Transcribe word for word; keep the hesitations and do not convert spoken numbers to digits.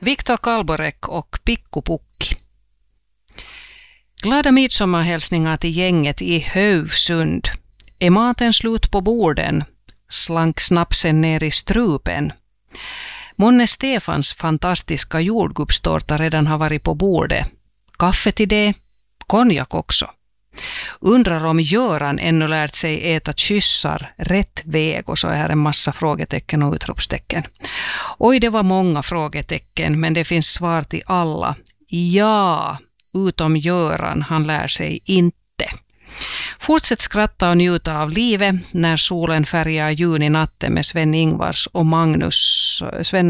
Viktor Kalborek och Pikku Pukki. Glada midsommarhälsningar till gänget i Hövsund. Är maten slut på borden? Slank snapsen ner i strupen. Månne Stefans fantastiska jordgubbstårta redan har varit på bordet. Kaffe till det, konjak också. Undrar om Göran ännu lärt sig äta kyssar rätt väg, och så är här en massa frågetecken och utropstecken. Oj, det var många frågetecken, men det finns svar till alla. Ja, utom Göran, han lär sig inte. Fortsätt skratta och njuta av livet när solen färgar juninatten med Sven Ingvars och Magnus Sven